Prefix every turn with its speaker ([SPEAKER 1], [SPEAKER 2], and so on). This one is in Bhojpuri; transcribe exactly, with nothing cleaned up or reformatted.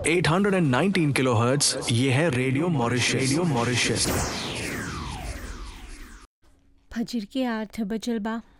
[SPEAKER 1] आठ सौ उन्नीस किलोहर्ट्ज, ये है रेडियो मॉरिशस। Radio Mauritius.
[SPEAKER 2] फजर के आठ बजल बा।